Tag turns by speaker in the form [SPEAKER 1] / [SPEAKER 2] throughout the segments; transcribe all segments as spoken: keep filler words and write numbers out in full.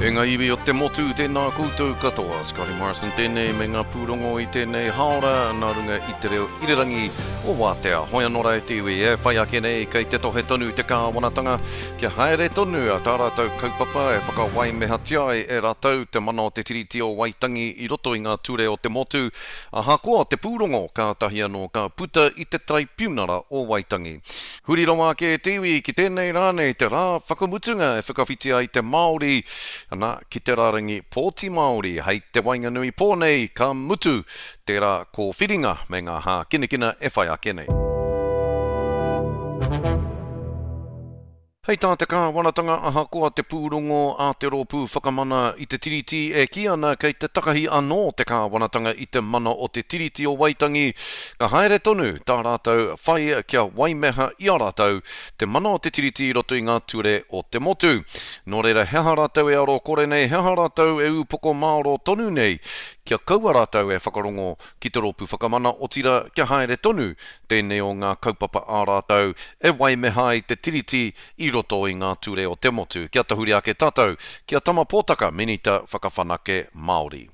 [SPEAKER 1] E ngā iwi o te motu tēnā koutou katoa, Scotty Morrison tēnei me ngā pūrongo i tēnei haora, nā runga i te reo irirangi o Wātea. Hoi anō e te iwi e whai ake nei kei te tohe tonu te kāwanatanga, kia haere tonu a tā rātou kaupapa e whakawai meha tiai e rātou te mana o te tiriti o Waitangi i roto i ngā ture o te motu. A hakoa te pūrongo ka tahi anō ka puta i te traipiunara o Waitangi. Huri ronga ke te iwi ki tēnei rānei te rā whakamutunga e whakawhitia i te Māori, ana ki te rārangi Pōti Māori, hei te Wainganui pōnei ka mutu, tērā ko whiringa me ngā hā kinekina e whai ake nei. Hei tā te kāwanatanga aha koa te pūrongo a te rōpū whakamana i te tiriti e ki ana kei te takahi anō te kāwanatanga i te mana o te tiriti o Waitangi. Ka haere tonu tā rātou whai kia waimeha i a rātou te mana o te tiriti i roto i ngā ture o te motu. Nō reira heha rātou e aro kore nei, heha rātou e upoko Māoro tonu nei, kia kaua rātou e whakarongo ki te rōpū whakamana o tira kia haere tonu tēnei o ngā kaupapa a rātou e waimeha i te tiriti i roto i ngā ture o te motu. Kia tahuri ake tātou, kia tama pōtaka menita whakawhanake Māori.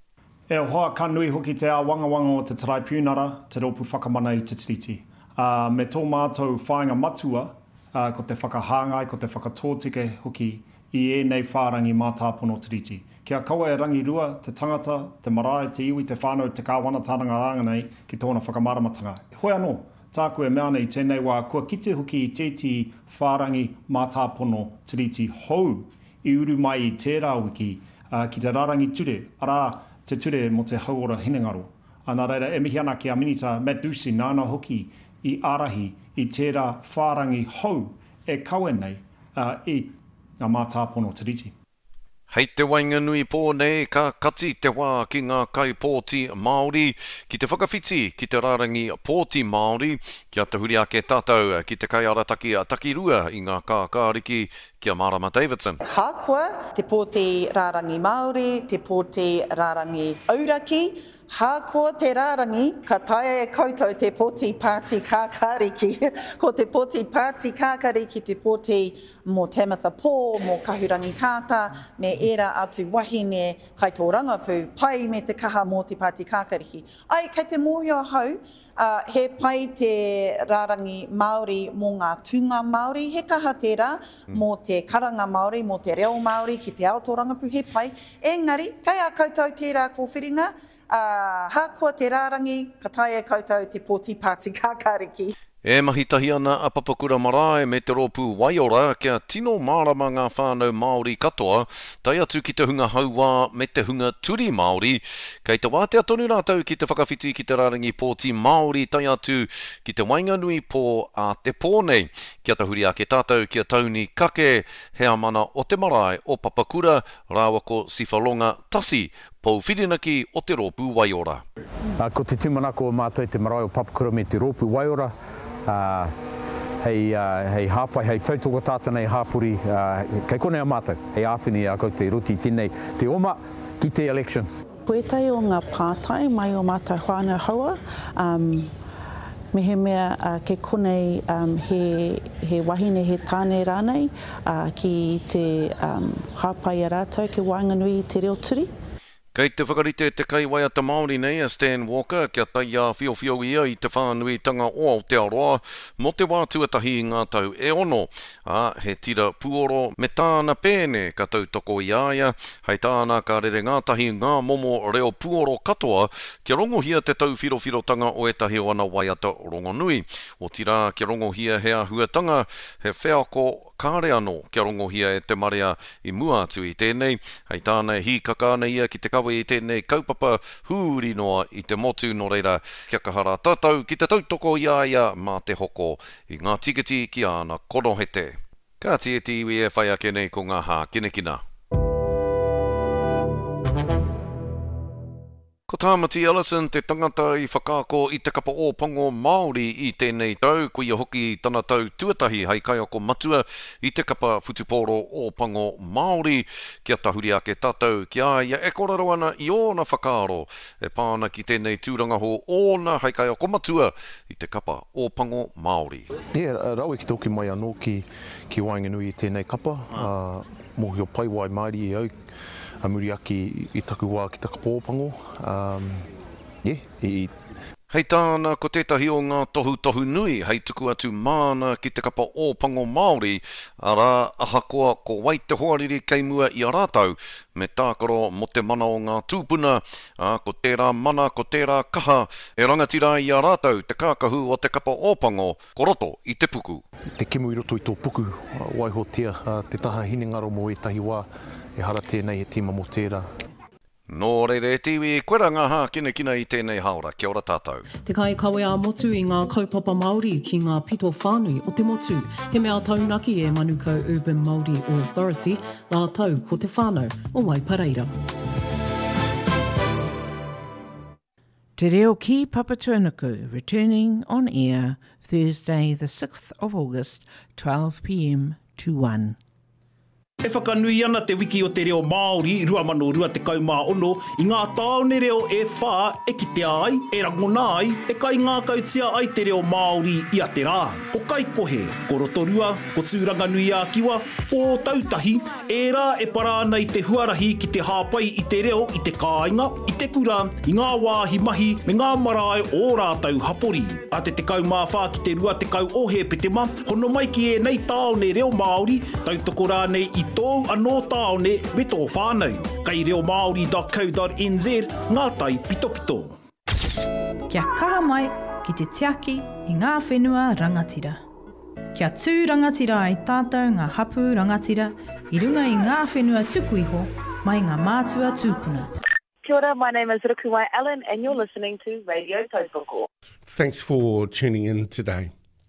[SPEAKER 2] E hoa ka nui hoki te a wangawanga o te traipiunara, te rōpū whakamana i te tiriti. Uh, me tō mātou whāinga matua, uh, ko te whakahāngai, ko te whakatōtike hoki i e nei whārangi mā tāpono tiriti. Kia kaua e rangi rua, te tangata, te marae, te iwi, te whānau, te kāwanataranga ranga nei ki tōna whakamaramatanga. Hoi anō, tāku e mea nei tēnei wā, kua kite hoki i tēti whārangi mā tāpono tiriti hou i uru mai i tērā wiki uh, ki te rarangi ture, arā te ture mo te hauora hinengaro. Ana reira, e mihi ana ki a minita Matt Ducey nāna hoki i arahi i tērā whārangi hou e kaue nei uh, i ngā mā tāpono tiriti.
[SPEAKER 1] Hei te Wainganui pōnei ka kati te wā ki ngā kai Pōti Māori, ki te whakawhiti ki te rārangi Pōti Māori, kia te huri ake tātou ki te kai arataki a takirua i ngā kākāriki, kia Marama Davidson.
[SPEAKER 3] Hākua, te Pōti Rārangi Māori, te Pōti Rārangi Auraki, hākua te rārangi, ka taia e koutou te Pōti Pāti Kākāriki, ko te Pōti Pāti Kākāriki, te Pōti mō Tamitha Paul, mō Kahurangi Kāta, me era atu wahine kai tō rangapū, pai me te kaha mō te Pāti Kākāriki. Ai, kei te mōhio hau, uh, he pai te rārangi Māori mō ngā tūnga Māori, he kaha tērā, mm. mō te karanga Māori, mō te reo Māori, ki te ao tō rangapū, he pai. Engari, kei a koutou tērā ko whiringa, Uh, hākua te rārangi, ka taia koutou te Pōti Pāti Kākāriki.
[SPEAKER 1] E mahi tahi ana a Papakura Marae me te rōpū Waiora kia tino mārama ngā whānau Māori katoa, tai atu ki te hunga hauā me te hunga turi Māori, kei te wātea tonu rātou ki te whakawhiti ki te rārangi Pōti Māori, tai atu ki te Wainganui pō a te pōnei, kia tahuri ake tātou kia tauni kake hea mana o te marae o Papakura, rāwako Sifalonga Tasi, pou whirinaki o te rōpū Waiora.
[SPEAKER 4] Uh, ko te tūmanako o mātou te marae o Papakura me te rōpū Waiora, uh, hei, uh, hei hāpai, hei tautoko tātanei hāpuri, uh, kei konei a mātou, hei āwhini a koutou roti tēnei te oma ki te elections.
[SPEAKER 5] Puetai o ngā pātai mai o mātou whānau haua, um, me he mea uh, ke konei um, he, he wahine he tāne rānei uh, ki te um, hāpai a rātou ke Wainganui te reo turi.
[SPEAKER 1] Kei te whakarite te kai waiata Māori nei a Stan Walker, kia taia whio-whio ia i te whānui tanga o Aotearoa, mo te wā tuatahi i ngā tau e ono. A, he tira puoro me tāna pēne ka tautoko i aia, hei tāna ka rere ngā tahi ngā momo reo puoro katoa, kia rongohia te tau whiro-whirotanga o etahi o ana waiata Rongonui. O tira kia rongohia hea huatanga, he wheako kāre anō kia rongohia e te marea i mua atu i tēnei, hei tāna hi kakāna ia ki te kawe i tēnei kaupapa hūri noa i te motu no reira kia kahara tātou ki te tautoko i aia mā te hoko i ngā tikiti ki ana konohete. Ka tieti iwi e whai ake nei ko ngā hā kinekina. Ko Tamati Ellison, te tangata i whakaako i te kapa o pango Māori i tēnei tau, ko ia hoki tana tau tuatahi hei kai ako matua i te kapa whutuporo o pango Māori, kia tahuri ake tātou ki aia e koraro ana i ōna whakaaro, e pāna ki tēnei tūrangaho ōna hei kai ako matua i te kapa o pango Māori.
[SPEAKER 6] Yeah, rau e ki toki mai anō ki, ki Wainganui i tēnei kapa. Uh, mohi o pai wai Māori e au, a muri aki i taku wā ki taka pōpango. Um, yeah, i...
[SPEAKER 1] Hei tāna ko tētahi o ngā tohu tohu nui, hei tuku atu māna ki te kapa ōpango Māori, ara ahakoa ko wai te hoariri kei mua i a rātau, me tākaro mo te mana o ngā tūpuna, a, ko tērā mana, ko tērā kaha, e rangatira i a rātau, te kākahu o te kapa ōpango, ko roto i te puku.
[SPEAKER 6] Te kimu i roto i tō puku, waihotia, te taha hinengaro mo e tahi wā, e hara tēnei he tima mo tērā.
[SPEAKER 1] Nō reire tiwi, koera ngā hā kina kina i tēnei haora, kia ora tātou.
[SPEAKER 7] Te kai kawe a motu i ngā kaupapa Māori ki ngā pito whānui o te motu. He mea taunaki e Manukau Urban Māori Authority, ngā tau ko te whānau o Waipareira.
[SPEAKER 8] Te reo ki Papatūānuku, returning on air Thursday the sixth of August, twelve p m to one.
[SPEAKER 9] E whakanui ana te wiki o te reo Māori, rua mano rua te kaumā ono, i ngā tāone reo e whā, e ki te ai, e rangona ai, e kai ngā kautia ai te reo Māori i a te rā. Ko kai kohe, ko rotorua, ko tūranga nui a kiwa, ko tautahi, e rā e parāna i te huarahi ki te hāpai i te reo, i te kāinga, i te kura, i ngā wāhi mahi, me ngā marae o rātau hapori. A te te kaumā whā ki te rua te kau ohe petema, hono mai ki e nei tāone reo Māori, tautoko rā nei i tōu anō tāone me tō whānau. Kai reo Māori dot co dot n z, ngā tai pito pito.
[SPEAKER 10] Kia kaha mai ki te tiaki i ngā whenua rangatira. Kia tū rangatira ai tātou ngā hapu rangatira i runga i ngā whenua tuku iho mai ngā mātua tūpuna.
[SPEAKER 11] Kia ora, my name is Rukuwai Allen and you're listening to Radio Tautoko.
[SPEAKER 12] Thanks for tuning in today.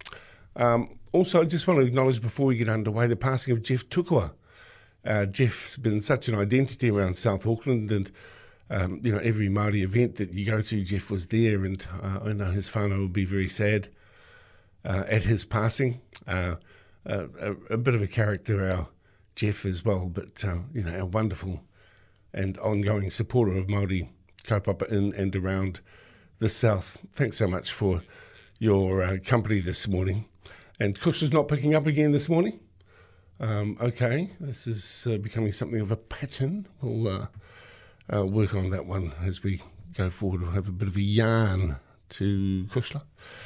[SPEAKER 12] Um, also, I just want to acknowledge before we get underway the passing of Jeff Tukua. Uh, Jeff's been such an identity around South Auckland, and um, you know, every Māori event that you go to, Jeff was there, and uh, I know his whānau will be very sad uh, at his passing. Uh, uh, a, a bit of a character, our Jeff as well, but uh, you know, a wonderful and ongoing supporter of Māori kaupapa in and around the South. Thanks so much for your uh, company this morning. And Kush is not picking up again this morning. Um, okay, this is uh, becoming something of a pattern. We'll uh, uh, work on that one as we go forward. We'll have a bit of a yarn to Kushla.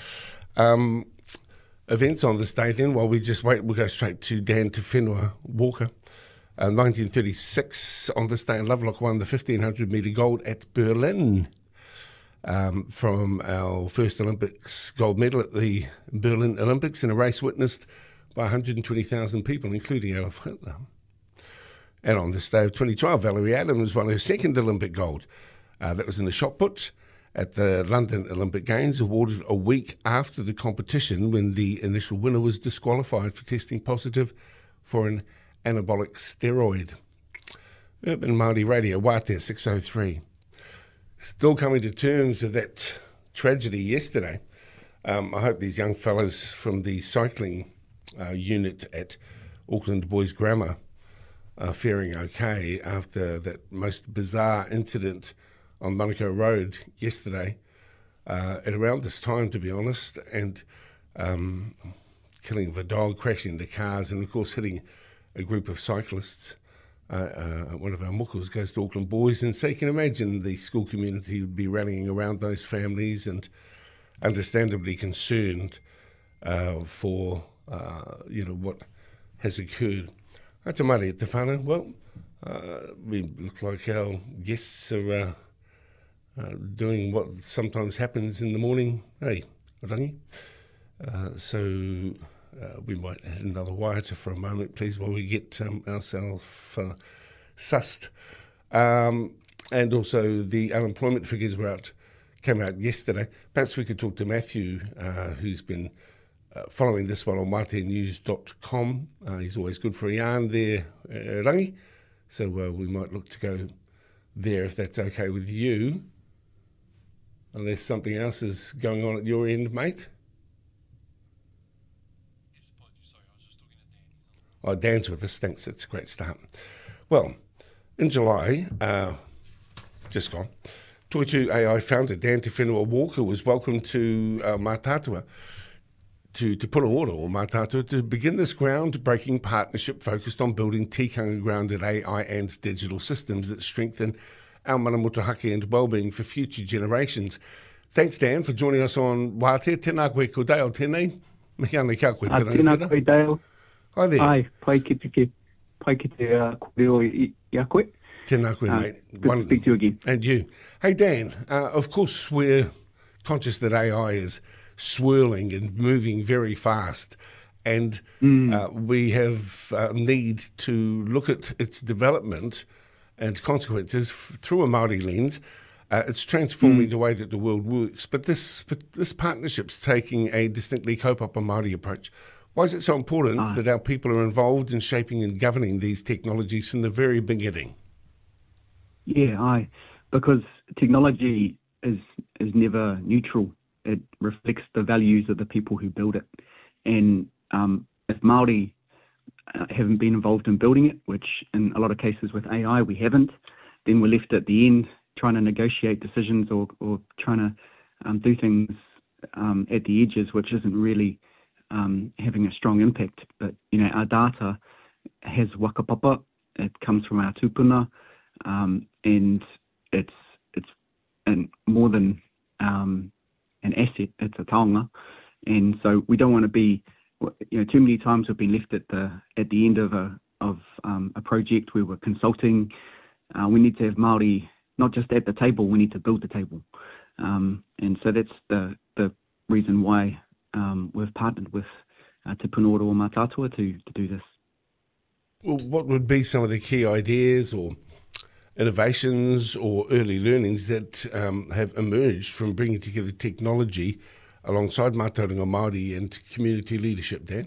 [SPEAKER 12] Um, events on this day then, while we just wait, we'll go straight to Dan Te Whenua Walker. Uh, nineteen thirty-six, on this day, Lovelock won the fifteen hundred metre gold at Berlin. Um, from our first Olympics gold medal at the Berlin Olympics in a race witnessed by one hundred twenty thousand people, including Adolf Hitler. And on this day of twenty twelve, Valerie Adams won her second Olympic gold. Uh, that was in the shot put at the London Olympic Games, awarded a week after the competition when the initial winner was disqualified for testing positive for an anabolic steroid. Urban Māori Radio, Wātea six oh three. Still coming to terms with that tragedy yesterday. Um, I hope these young fellows from the cycling uh, unit at Auckland Boys Grammar are faring okay after that most bizarre incident on Manukau Road yesterday, uh, at around this time, to be honest, and um, killing of a dog, crashing into cars, and of course hitting a group of cyclists. Uh, uh, one of our muckles goes to Auckland Boys, and so you can imagine the school community would be rallying around those families and understandably concerned uh, for uh, you know what has occurred. Ata mare e te whānau. Well, uh, we look like our guests are uh, uh, doing what sometimes happens in the morning. Hey, rangi. Uh, so uh, we might add another waiata for a moment, please, while we get um, ourselves uh, sussed. Um, and also the unemployment figures were out, came out yesterday. Perhaps we could talk to Matthew, uh, who's been Uh, following this one on wātea news dot com. Uh, he's always good for a yarn there, uh, rangi. So uh, we might look to go there if that's okay with you. Unless something else is going on at your end, mate. Oh, Dan's with us. Thanks. That's a great start. Well, in July, uh, just gone, Toitū A I founder Dan Te Whenua Walker was welcomed to uh, Mātātua to Te Punaora o Mātātua to begin this groundbreaking partnership focused on building tikanga-grounded A I and digital systems that strengthen our mana motuhake and wellbeing for future generations. Thanks, Dan, for joining us on Wātea. Tēnā koe ko Dale, tēnei. Mihi ana kia koe, tēnā
[SPEAKER 13] Tēnā koe, Dale.
[SPEAKER 12] Hi there.
[SPEAKER 13] Ai, pai ki te, ki, pai ki te uh, koreo i, i a koe.
[SPEAKER 12] Tēnā koe,
[SPEAKER 13] Uh,
[SPEAKER 12] mate.
[SPEAKER 13] good to speak to you again.
[SPEAKER 12] And you. Hey, Dan, uh, of course we're conscious that A I is swirling and moving very fast, and
[SPEAKER 13] Mm.
[SPEAKER 12] uh, we have a need to look at its development and consequences f- through a Māori lens. Uh, it's transforming
[SPEAKER 13] Mm.
[SPEAKER 12] the way that the world works, but this but this partnership's taking a distinctly kaupapa Māori approach. Why is it so important
[SPEAKER 13] Ah.
[SPEAKER 12] that our people are involved in shaping and governing these technologies from the very beginning?
[SPEAKER 13] Yeah, aye. Because technology is is never neutral. It reflects the values of the people who build it. And um, if Māori uh, haven't been involved in building it, which in a lot of cases with A I we haven't, then we're left at the end trying to negotiate decisions or, or trying to um, do things um, at the edges, which isn't really um, having a strong impact. But, you know, our data has wakapapa. It comes from our tupuna, um, and it's it's and more than um, an asset. It's a taonga, and so we don't want to be. You know, too many times we've been left at the at the end of a of um, a project where we're consulting. Uh, we need to have Māori not just at the table. We need to build the table, um, and so that's the the reason why um, we've partnered with uh, Te Punaora o Mātātua to to do this.
[SPEAKER 12] Well, what would be some of the key ideas or innovations or early learnings that um, have emerged from bringing together technology alongside Mātauranga Māori and community leadership, Dan?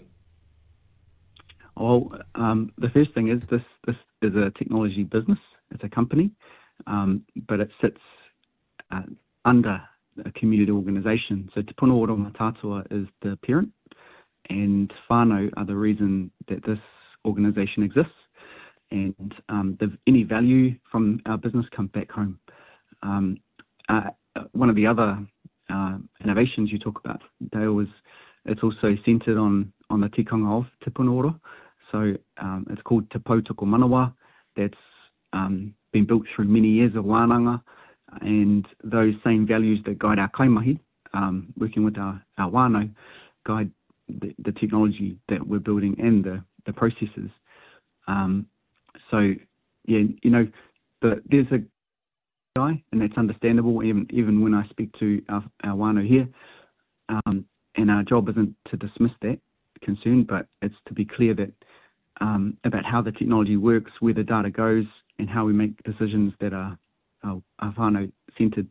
[SPEAKER 13] Well, um, the first thing is this this is a technology business. It's a company, um, but it sits uh, under a community organisation. So Te Punaora o Mātātua is the parent, and whānau are the reason that this organisation exists. And um, the, any value from our business comes back home. Um, uh, one of the other uh, innovations you talk about, Dale, was it's also centred on, on the tikanga of Te Punaora. So um, it's called Te Pou Toko Manawa. That's um, been built through many years of wānanga, and those same values that guide our kaimahi, um, working with our, our wānau, guide the, the technology that we're building and the, the processes. Um, so, yeah, you know, the, there's a guy, and that's understandable, even even when I speak to our, our wānau here. Um, and our job isn't to dismiss that concern, but it's to be clear that um, about how the technology works, where the data goes, and how we make decisions that are, are, are whānau centred.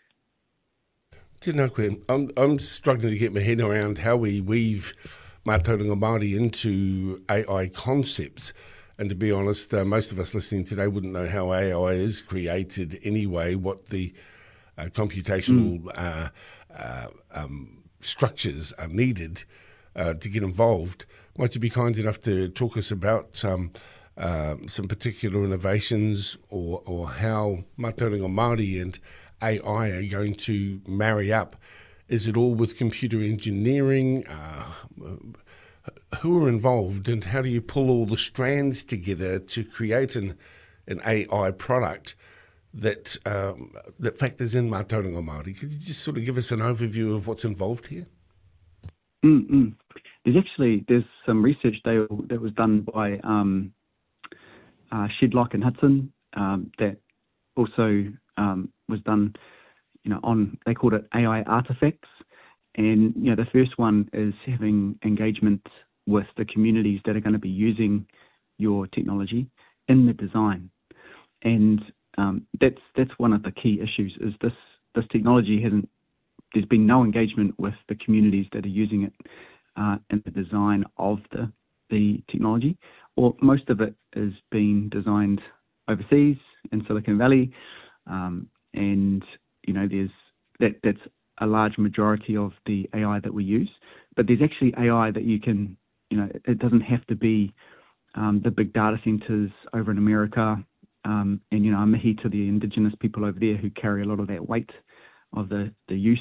[SPEAKER 12] Tēnā koe. I'm, I'm struggling to get my head around how we weave Mātauranga Māori into A I concepts. And to be honest, uh, most of us listening today wouldn't know how A I is created anyway, what the uh, computational mm. uh, uh, um, structures are needed uh, to get involved. Might you be kind enough to talk us about um, uh, some particular innovations or, or how Mātauranga Māori and A I are going to marry up? Is it all with computer engineering? Uh, who are involved, and how do you pull all the strands together to create an an A I product that um, that factors in Mātauranga Māori? Could you just sort of give us an overview of what's involved here?
[SPEAKER 13] Mm-mm. There's actually there's some research they, that was done by um, uh, Shedlock and Hudson um, that also um, was done, you know, on, they called it A I artifacts. And, you know, the first one is having engagement with the communities that are going to be using your technology in the design. And um, that's that's one of the key issues, is this, this technology hasn't, there's been no engagement with the communities that are using it uh, in the design of the, the technology. Or most of it is being designed overseas in Silicon Valley. Um, and, you know, there's that that's a large majority of the A I that we use, but there's actually A I that you can, you know, it doesn't have to be um, the big data centers over in America, um, and, you know, a mihi to the indigenous people over there who carry a lot of that weight of the, the use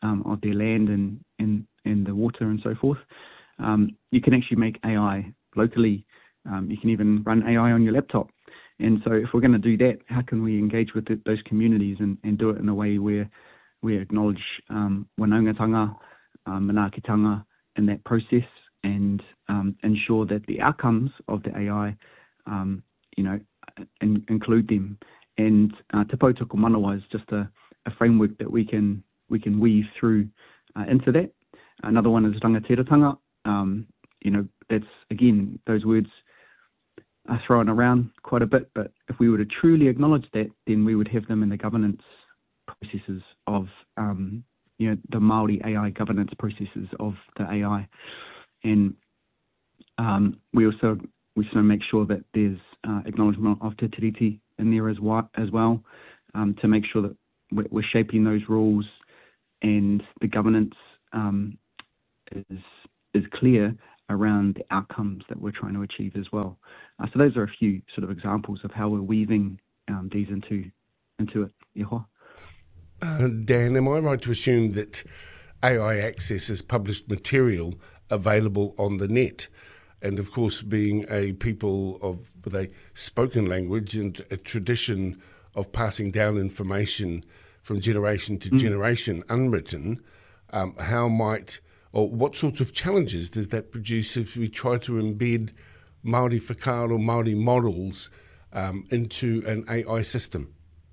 [SPEAKER 13] um, of their land and, and, and the water and so forth. Um, you can actually make A I locally. Um, you can even run A I on your laptop. And so if we're going to do that, how can we engage with the, those communities and, and do it in a way where we acknowledge um, wanaungatanga, um, manaakitanga in that process, and um, ensure that the outcomes of the A I, um, you know, in, include them. And uh, Te Pou Toko Manawa is just a, a framework that we can we can weave through uh, into that. Another one is rangatiratanga. Um, you know, that's, again, those words are thrown around quite a bit, but if we were to truly acknowledge that, then we would have them in the governance processes of, um, you know, the Māori A I governance processes of the A I. And um, we also we also make sure that there's uh, acknowledgement of Te Tiriti in there as well, as well um, to make sure that we're, we're shaping those rules and the governance um, is is clear around the outcomes that we're trying to achieve as well. Uh, so those are a few sort of examples of how we're weaving um, these into into it. Ihoa.
[SPEAKER 12] Uh, Dan, am I right to assume that A I Access is published material available on the net? And of course, being a people of with a spoken language and a tradition of passing down information from generation to mm. generation unwritten, um, how might or what sorts of challenges does that produce if we try to embed Māori whakaaro, Māori models um, into an A I system?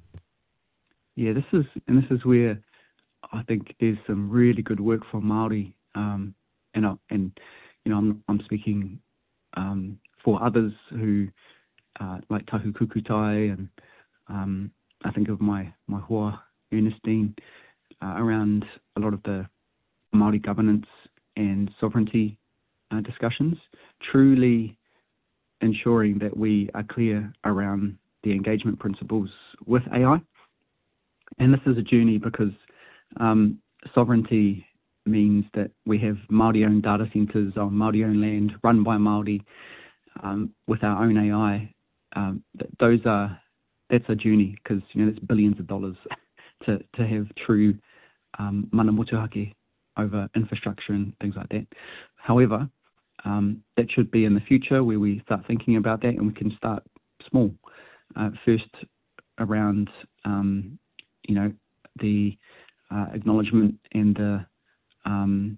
[SPEAKER 13] Yeah, this is and this is where I think there's some really good work for Māori, um, and uh, and you know I'm I'm speaking um, for others who uh, like Tahu Kukutai, and um, I think of my my hoa Ernestine uh, around a lot of the Māori governance and sovereignty uh, discussions, truly ensuring that we are clear around the engagement principles with A I. And this is a journey because um, sovereignty means that we have Māori-owned data centres on Māori-owned land run by Māori um, with our own A I. Um, th- those are that's a journey because you know that's billions of dollars to to have true um, mana motuhake over infrastructure and things like that. However, um, that should be in the future where we start thinking about that, and we can start small. Uh, first, around um, you know the uh, acknowledgement and the um,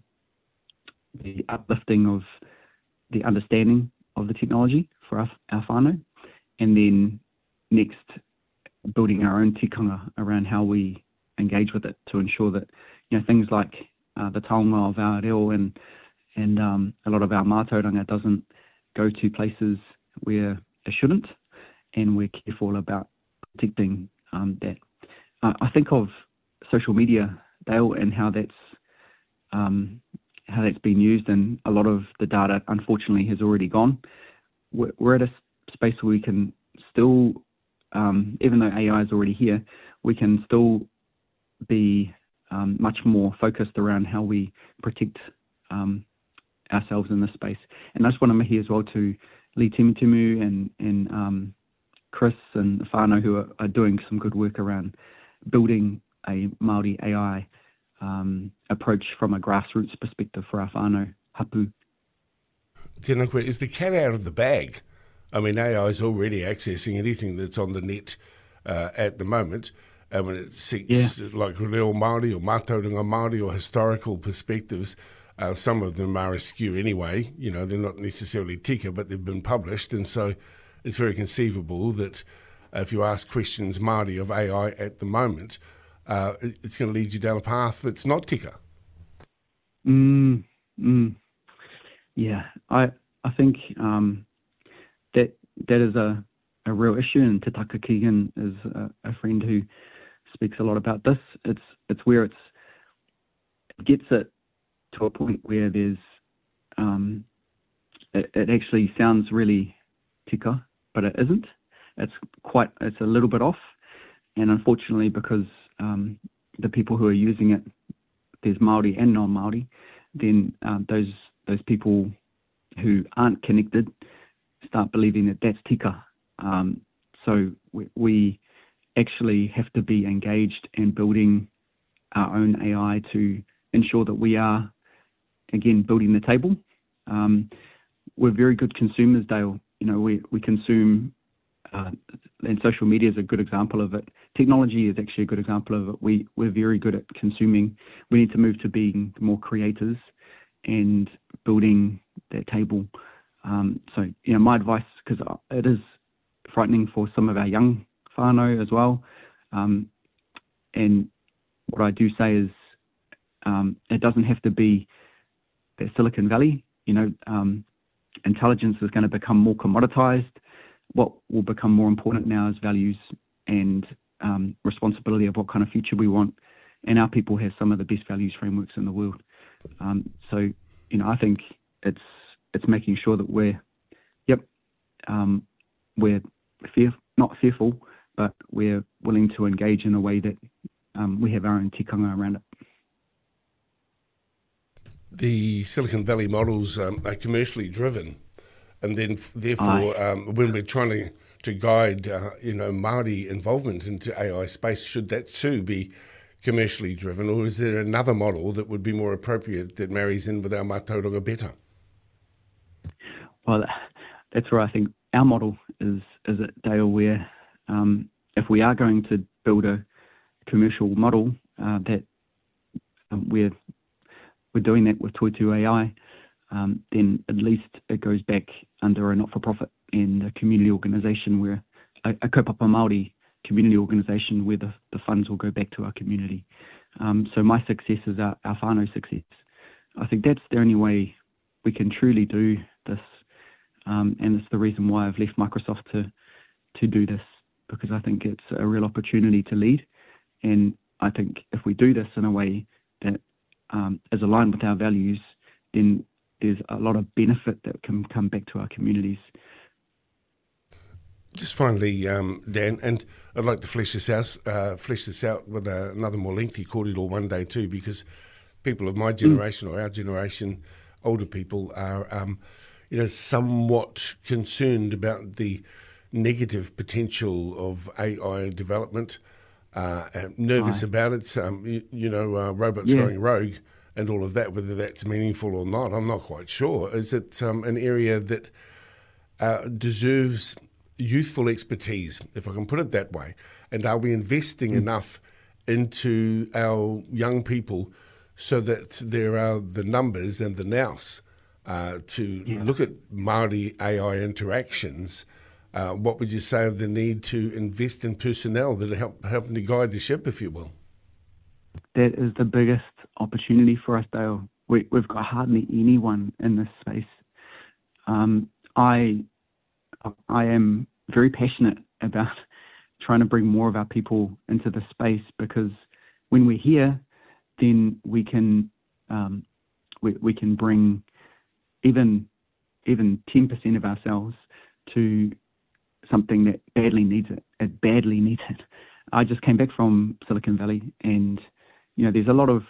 [SPEAKER 13] the uplifting of the understanding of the technology for our, our whānau, and then next building our own tikanga around how we engage with it to ensure that you know things like uh, the taonga of our reo and and um, a lot of our mātauranga doesn't go to places where it shouldn't, and we're careful about protecting um, that. Uh, I think of social media, Dale, and how that's um, how that's been used, and a lot of the data, unfortunately, has already gone. We're, we're at a space where we can still, um, even though A I is already here, we can still be um, much more focused around how we protect um, ourselves in this space. And I just want to mihi as well to Lee Timutumu and, and um, Chris and whānau who are, are doing some good work around building a Māori A I um, approach from a grassroots perspective for our whānau, hapu.
[SPEAKER 12] Tēnā koe, is the cat out of the bag? I mean, A I is already accessing anything that's on the net uh, at the moment. I mean, it seeks yeah. like reo Māori or mātauranga Māori or historical perspectives. Uh, some of them are askew anyway. You know, they're not necessarily tika, but they've been published. And so it's very conceivable that uh, if you ask questions Māori of A I at the moment, uh, it, it's going to lead you down a path that's not tika.
[SPEAKER 13] Mm, mm. Yeah, I I think um, that that is a, a real issue, and Te Taka Keegan is a, a friend who speaks a lot about this. It's it's where it's it gets it to a point where there's um, it, it actually sounds really tika, but it isn't. It's quite it's a little bit off, and unfortunately, because um, the people who are using it, there's Māori and non-Māori, then um, those those people who aren't connected start believing that that's tika. Um, so we, we actually have to be engaged in building our own A I to ensure that we are, again, building the table. Um, we're very good consumers, Dale. You know, we, we consume, uh, and social media is a good example of it. Technology is actually a good example of it. We, we're very good at consuming. We need to move to being more creators and building that table. Um, so, you know, my advice, because it is frightening for some of our young whānau as well. Um, and what I do say is um, it doesn't have to be that Silicon Valley. You know, um, intelligence is going to become more commoditized. What will become more important now is values and um, responsibility of what kind of future we want. And our people have some of the best values frameworks in the world. Um, so, you know, I think it's it's making sure that we're, yep, um, we're fear, not fearful, but we're willing to engage in a way that um, we have our own tikanga around it.
[SPEAKER 12] The Silicon Valley models um, are commercially driven, and then f- therefore, um, when we're trying to, to guide, uh, you know, Māori involvement into A I space, should that too be commercially driven, or is there another model that would be more appropriate that marries in with our mātauranga better?
[SPEAKER 13] Well, that's where I think our model is, is at Dale, where um, if we are going to build a commercial model, uh, that um, we're we're doing that with Toitū A I, um, then at least it goes back under a not-for-profit and a community organisation where a, a kaupapa Māori community organisation where the, the funds will go back to our community. Um, so my success is our, our whānau success. I think that's the only way we can truly do this. Um, and it's the reason why I've left Microsoft to to do this, because I think it's a real opportunity to lead. And I think if we do this in a way that um, is aligned with our values, then there's a lot of benefit that can come back to our communities.
[SPEAKER 12] Just finally, um, Dan, and I'd like to flesh this out, uh, flesh this out with a, another more lengthy kōrero one day too, because people of my generation mm. or our generation, older people, are um, you know, somewhat concerned about the negative potential of A I development, uh, nervous Aye. about it, um, you, you know, uh, robots yeah. going rogue and all of that, whether that's meaningful or not, I'm not quite sure. Is it um, an area that uh, deserves youthful expertise, if I can put it that way? And are we investing mm. enough into our young people so that there are the numbers and the nous uh, to yeah. look at Māori A I interactions? Uh, what would you say of the need to invest in personnel that are help, helping to guide the ship, if you will?
[SPEAKER 13] That is the biggest opportunity for us, Dale. We, we've got hardly anyone in this space. Um, I I am very passionate about trying to bring more of our people into the space, because when we're here, then we can um, we, we can bring even even ten percent of ourselves to something that badly needs it. It badly needs it. I just came back from Silicon Valley, and you know, there's a lot of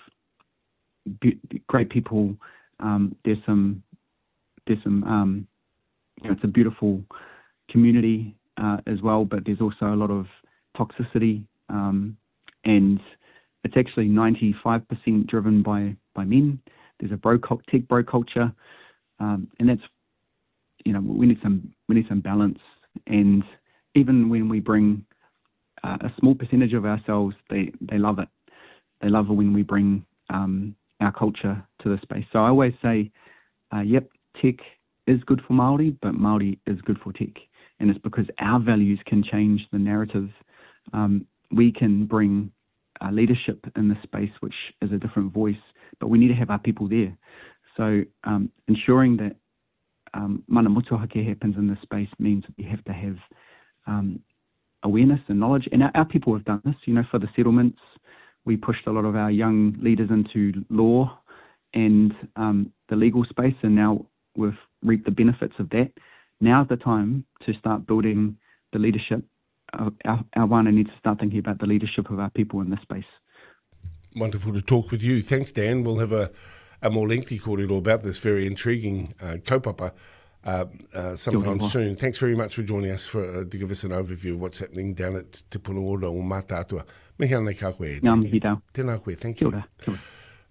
[SPEAKER 13] be- great people. Um, there's some there's some um, you know, it's a beautiful community uh, as well, but there's also a lot of toxicity, um, and it's actually ninety-five percent driven by, by men. There's a bro tech bro culture, um, and that's, you know, we need some we need some balance. And even when we bring uh, a small percentage of ourselves, they they love it. They love it when we bring um, our culture to the space. So I always say, uh, yep, tech is good for Māori, but Māori is good for tech. And it's because our values can change the narrative. Um, we can bring uh, leadership in the space, which is a different voice, but we need to have our people there. So um, ensuring that um, mana motuhake happens in this space means we have to have um, awareness and knowledge. And our, our people have done this, you know, for the settlements. We pushed a lot of our young leaders into law and um, the legal space, and now we've reaped the benefits of that. Now's the time to start building the leadership. Uh, our, our wana needs to start thinking about the leadership of our people in this space.
[SPEAKER 12] Wonderful to talk with you. Thanks, Dan. We'll have a, a more lengthy kōrero about this very intriguing uh, kaupapa uh, uh, sometime soon. Thanks very much for joining us for, uh, to give us an overview of what's happening down at Te Punaora o Mātātua. Mehea nei ka koe.
[SPEAKER 13] Ngā mihi tau.
[SPEAKER 12] Tēnā koe. Thank you.
[SPEAKER 13] Kia ora. Kia ora.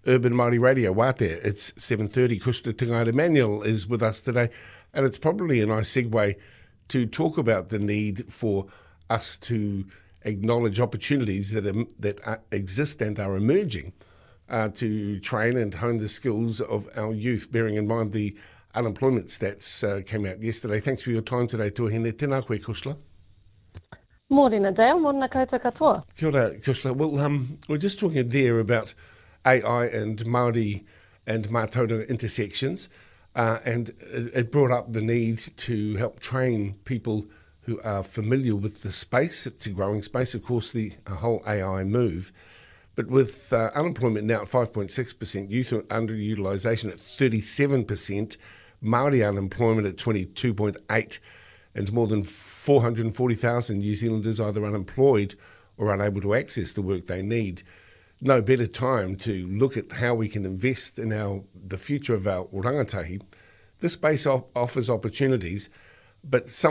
[SPEAKER 12] Urban Māori Radio, Wātea. It's seven thirty. Kushta Tingaira Manuel is with us today, and it's probably a nice segue to talk about the need for us to acknowledge opportunities that are, that are, exist and are emerging uh, to train and hone the skills of our youth, bearing in mind the unemployment stats uh, came out yesterday. Thanks for your time today, Tuahine. Tēnā koe, Kushla.
[SPEAKER 14] Mōrena Dale, mōrena koutou katoa.
[SPEAKER 12] Kia ora, Kushla. Well, um, we're just talking there about A I and Māori and Mātauranga intersections, uh, and it brought up the need to help train people who are familiar with the space. It's a growing space, of course, the whole A I move. But with uh, unemployment now at five point six percent, youth underutilisation at thirty-seven percent, Māori unemployment at twenty-two point eight percent, and more than four hundred forty thousand New Zealanders either unemployed or unable to access the work they need. No better time to look at how we can invest in our the future of our rangatahi. This space op- offers opportunities, but some